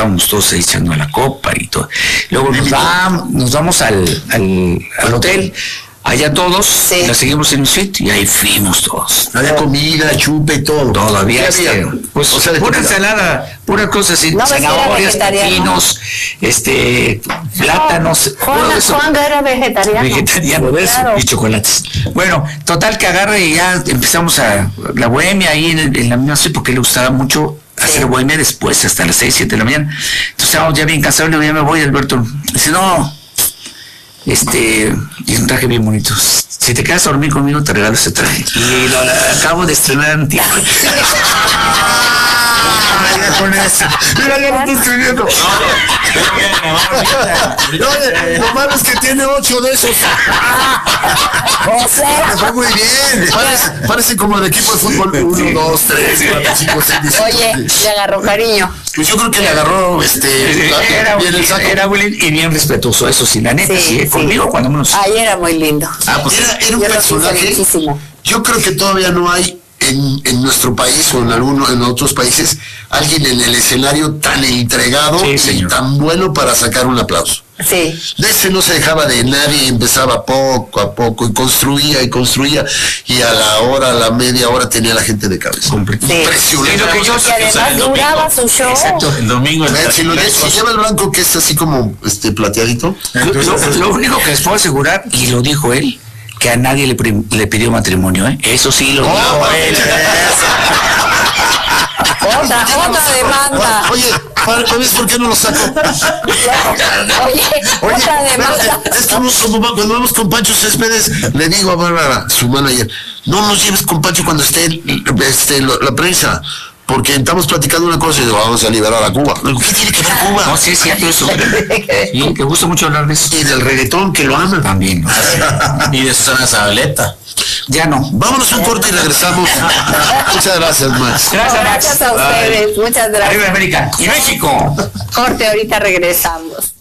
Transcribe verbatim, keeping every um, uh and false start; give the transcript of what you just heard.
estábamos todos ahí echando la copa y todo. Luego nos, va, nos vamos al, al, al hotel. Allá todos, sí. La seguimos en mi suite y ahí fuimos todos. Había comida, chupe, todo. Todavía este, pues, o sea, de pura ensalada, pura cosa así, no, zanahorias, pepinos, este, plátanos. Juan, Juan era vegetariano. Vegetariano, ¿ves? Claro. Y chocolates. Bueno, total que agarra y ya empezamos a la bohemia ahí en, en la misma suite porque le gustaba mucho hacer sí. Bohemia después, hasta las seis, siete de la mañana. Entonces estábamos ya bien cansados, le digo, ya me voy, Alberto. Dice, no... Este, y un traje bien bonito. Si te quedas a dormir conmigo, te regalo ese traje. Y lo, lo acabo de estrenar en ti. Con eso. Mira, ya lo estoy escribiendo. Lo malo es que tiene ocho de esos. Me fue muy bien. Parece, parece como el equipo de fútbol. Uno, dos, tres, cuatro, cinco, seis. Oye, le agarró cariño. Pues yo creo que le agarró este era, bien el saco. Era bien y bien respetuoso, eso sí, la neta, sí, sí, sí. Conmigo cuando menos. Ahí era muy lindo. Ah, pues era, era un yo personaje. Yo creo que todavía no hay en, en nuestro país o en algunos en otros países alguien en el escenario tan entregado sí, y tan bueno para sacar un aplauso. Sí. De ese no se dejaba de nadie, empezaba poco a poco y construía y construía y a la hora, a la media hora tenía la gente de cabeza. Sí. Impresionante. Sí, lo que yo, y además duraba su show. Exacto, el domingo. El si lo si lleva el blanco que es así como este plateadito. Entonces, lo, lo único que les puedo asegurar, y lo dijo él, que a nadie le, le pidió matrimonio, ¿eh? Eso sí lo dijo oh, él. Otra, otra demanda. Oye, ¿ves por qué no lo saco? Oye, Oye otra demanda. Es como, como cuando vamos con Pancho Céspedes, le digo a Bárbara, su manager, no nos lleves con Pancho cuando esté este, la prensa. Porque estamos platicando una cosa y digo, vamos a liberar a Cuba. ¿Qué tiene que ver Cuba? No, sí, es cierto eso. Sí, te gusta mucho hablar de eso. Y del reggaetón, que lo aman. También. ¿No? Y de Susana Zabaleta. Ya no. Vámonos a un corte y regresamos. Muchas gracias, Max. Gracias, gracias a ustedes. Muchas gracias. Arriba América y México. Corte, ahorita regresamos.